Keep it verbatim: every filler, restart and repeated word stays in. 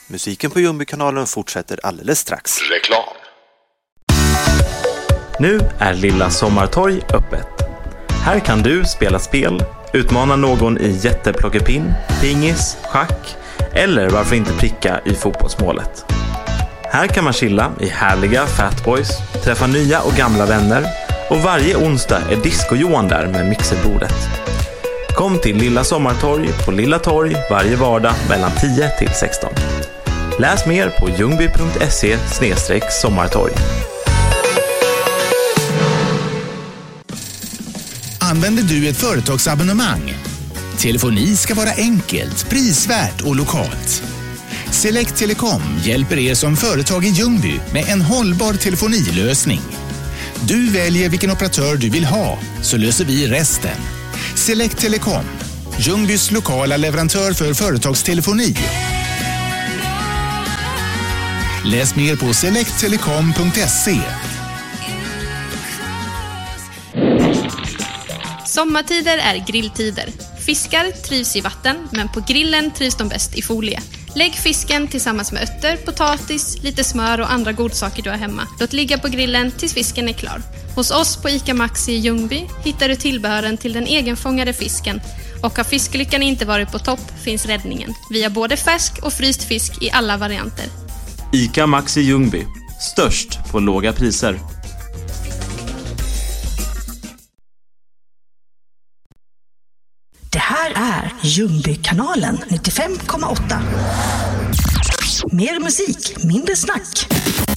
Musiken på Ljungby-kanalen fortsätter alldeles strax. Reklam. Nu är Lilla Sommartorg öppet. Här kan du spela spel, utmana någon i jätteplockepinn, pingis, schack eller varför inte pricka i fotbollsmålet. Här kan man chilla i härliga Fatboys, träffa nya och gamla vänner och varje onsdag är Disco-Johan där med mixerbordet. Kom till Lilla Sommartorg på Lilla Torg varje vardag mellan tio till sexton. Läs mer på ljungby punkt se slash sommartorg. Använder du ett företagsabonnemang? Telefoni ska vara enkelt, prisvärt och lokalt. Select Telecom hjälper er som företag i Ljungby med en hållbar telefonilösning. Du väljer vilken operatör du vill ha, så löser vi resten. Select Telecom, Ljungbys lokala leverantör för företagstelefoni. Läs mer på select telecom punkt se. Sommartider är grilltider. Fiskar trivs i vatten, men på grillen trivs de bäst i folie. Lägg fisken tillsammans med örter, potatis, lite smör och andra godsaker du har hemma. Låt ligga på grillen tills fisken är klar. Hos oss på ICA Maxi i Ljungby hittar du tillbehören till den egenfångade fisken. Och har fisklyckan inte varit på topp finns räddningen. Vi har både färsk och fryst fisk i alla varianter. ICA Maxi Ljungby. Störst på låga priser. Det här är Ljungby-kanalen nittiofem komma åtta. Mer musik, mindre snack.